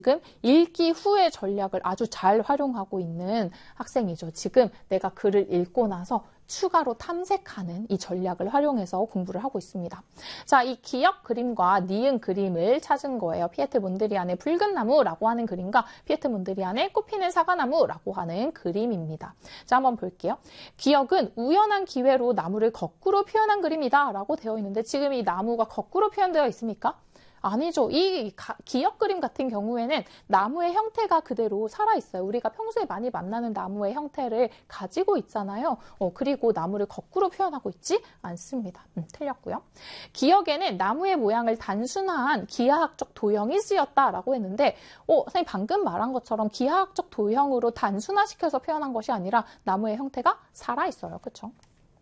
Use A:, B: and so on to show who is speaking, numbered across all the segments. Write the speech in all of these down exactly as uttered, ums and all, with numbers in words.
A: 지금 읽기 후의 전략을 아주 잘 활용하고 있는 학생이죠. 지금 내가 글을 읽고 나서 추가로 탐색하는 이 전략을 활용해서 공부를 하고 있습니다. 자, 이 기역 그림과 니은 그림을 찾은 거예요. 피에트 몬드리안의 붉은 나무라고 하는 그림과 피에트 몬드리안의 꽃피는 사과나무라고 하는 그림입니다. 자, 한번 볼게요. 기역은 우연한 기회로 나무를 거꾸로 표현한 그림이다 라고 되어 있는데 지금 이 나무가 거꾸로 표현되어 있습니까? 아니죠. 이 기역 그림 같은 경우에는 나무의 형태가 그대로 살아있어요. 우리가 평소에 많이 만나는 나무의 형태를 가지고 있잖아요. 어, 그리고 나무를 거꾸로 표현하고 있지 않습니다. 음, 틀렸고요. 기역에는 나무의 모양을 단순한 기하학적 도형이 쓰였다라고 했는데 어, 선생님 방금 말한 것처럼 기하학적 도형으로 단순화시켜서 표현한 것이 아니라 나무의 형태가 살아있어요. 그렇죠?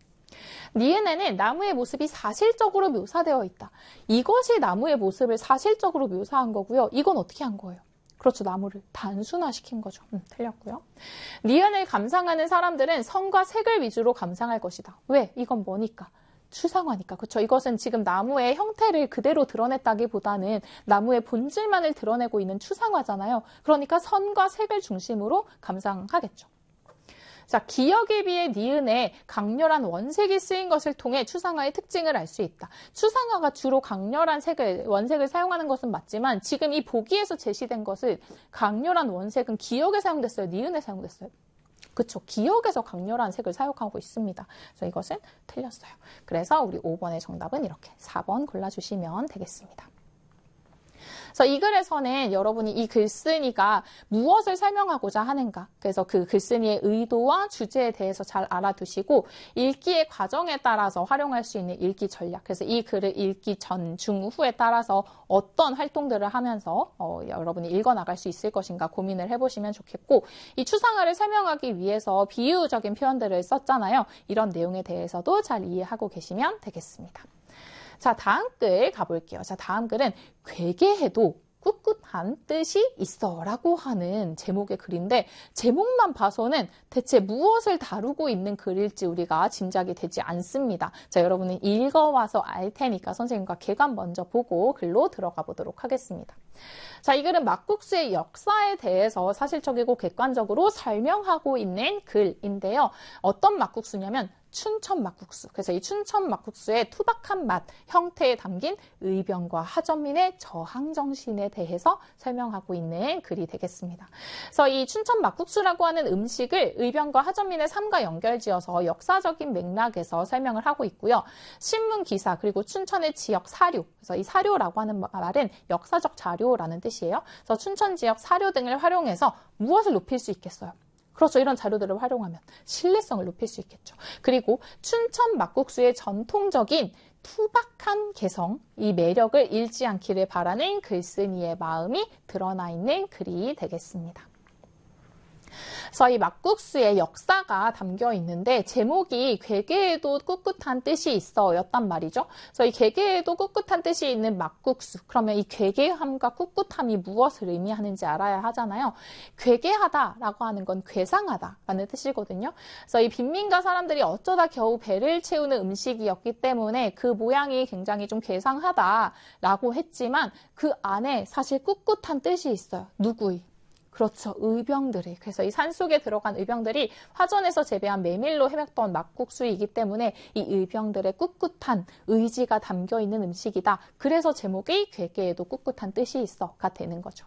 A: 니은에는 나무의 모습이 사실적으로 묘사되어 있다. 이것이 나무의 모습을 사실적으로 묘사한 거고요. 이건 어떻게 한 거예요? 그렇죠. 나무를 단순화시킨 거죠. 음, 틀렸고요. 니은을 감상하는 사람들은 선과 색을 위주로 감상할 것이다. 왜? 이건 뭐니까? 추상화니까. 그렇죠. 이것은 지금 나무의 형태를 그대로 드러냈다기보다는 나무의 본질만을 드러내고 있는 추상화잖아요. 그러니까 선과 색을 중심으로 감상하겠죠. 자, 기역에 비해 니은에 강렬한 원색이 쓰인 것을 통해 추상화의 특징을 알 수 있다. 추상화가 주로 강렬한 색을, 원색을 사용하는 것은 맞지만 지금 이 보기에서 제시된 것은 강렬한 원색은 기역에 사용됐어요? 니은에 사용됐어요? 그렇죠. 기역에서 강렬한 색을 사용하고 있습니다. 그래서 이것은 틀렸어요. 그래서 우리 오 번의 정답은 이렇게 사 번 골라주시면 되겠습니다. 그래서 이 글에서는 여러분이 이 글쓴이가 무엇을 설명하고자 하는가, 그래서 그 글쓴이의 의도와 주제에 대해서 잘 알아두시고 읽기의 과정에 따라서 활용할 수 있는 읽기 전략, 그래서 이 글을 읽기 전, 중, 후에 따라서 어떤 활동들을 하면서 어, 여러분이 읽어나갈 수 있을 것인가 고민을 해보시면 좋겠고, 이 추상화를 설명하기 위해서 비유적인 표현들을 썼잖아요. 이런 내용에 대해서도 잘 이해하고 계시면 되겠습니다. 자, 다음 글 가볼게요. 자, 다음 글은 괴계해도 꿋꿋한 뜻이 있어 라고 하는 제목의 글인데 제목만 봐서는 대체 무엇을 다루고 있는 글일지 우리가 짐작이 되지 않습니다. 자, 여러분은 읽어와서 알 테니까 선생님과 개관 먼저 보고 글로 들어가 보도록 하겠습니다. 자, 이 글은 막국수의 역사에 대해서 사실적이고 객관적으로 설명하고 있는 글인데요. 어떤 막국수냐면 춘천 막국수. 그래서 이 춘천 막국수의 투박한 맛, 형태에 담긴 의병과 하전민의 저항 정신에 대해서 설명하고 있는 글이 되겠습니다. 그래서 이 춘천 막국수라고 하는 음식을 의병과 하전민의 삶과 연결지어서 역사적인 맥락에서 설명을 하고 있고요. 신문 기사 그리고 춘천의 지역 사료. 그래서 이 사료라고 하는 말은 역사적 자료라는 뜻이에요. 그래서 춘천 지역 사료 등을 활용해서 무엇을 높일 수 있겠어요? 그렇죠. 이런 자료들을 활용하면 신뢰성을 높일 수 있겠죠. 그리고 춘천 막국수의 전통적인 투박한 개성, 이 매력을 잃지 않기를 바라는 글쓴이의 마음이 드러나 있는 글이 되겠습니다. 그래서 이 막국수의 역사가 담겨 있는데 제목이 괴계에도 꿋꿋한 뜻이 있어 였단 말이죠. 그래서 이 괴계에도 꿋꿋한 뜻이 있는 막국수, 그러면 이 괴계함과 꿋꿋함이 무엇을 의미하는지 알아야 하잖아요. 괴계하다라고 하는 건 괴상하다라는 뜻이거든요. 그래서 이 빈민가 사람들이 어쩌다 겨우 배를 채우는 음식이었기 때문에 그 모양이 굉장히 좀 괴상하다라고 했지만 그 안에 사실 꿋꿋한 뜻이 있어요. 누구의? 그렇죠. 의병들이. 그래서 이 산속에 들어간 의병들이 화전에서 재배한 메밀로 해먹던 막국수이기 때문에 이 의병들의 꿋꿋한 의지가 담겨있는 음식이다. 그래서 제목이 괴계에도 꿋꿋한 뜻이 있어가 되는 거죠.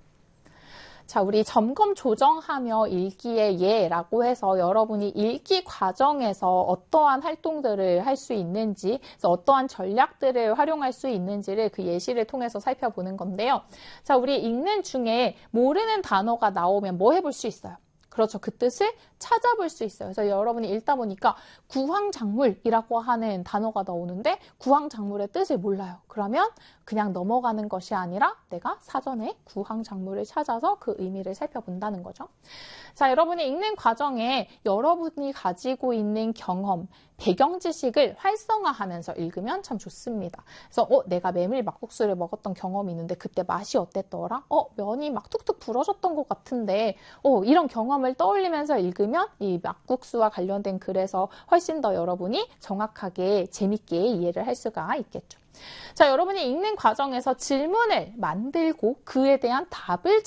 A: 자, 우리 점검 조정하며 읽기의 예라고 해서 여러분이 읽기 과정에서 어떠한 활동들을 할 수 있는지, 그래서 어떠한 전략들을 활용할 수 있는지를 그 예시를 통해서 살펴보는 건데요. 자, 우리 읽는 중에 모르는 단어가 나오면 뭐 해볼 수 있어요? 그렇죠. 그 뜻을 찾아볼 수 있어요. 그래서 여러분이 읽다 보니까 구황작물이라고 하는 단어가 나오는데 구황작물의 뜻을 몰라요. 그러면 그냥 넘어가는 것이 아니라 내가 사전에 구황작물을 찾아서 그 의미를 살펴본다는 거죠. 자, 여러분이 읽는 과정에 여러분이 가지고 있는 경험, 배경 지식을 활성화하면서 읽으면 참 좋습니다. 그래서 어, 내가 메밀 막국수를 먹었던 경험이 있는데 그때 맛이 어땠더라? 어, 면이 막 툭툭 불어졌던 것 같은데 어, 이런 경험을 떠올리면서 읽으면 이 막국수와 관련된 글에서 훨씬 더 여러분이 정확하게 재밌게 이해를 할 수가 있겠죠. 자, 여러분이 읽는 과정에서 질문을 만들고 그에 대한 답을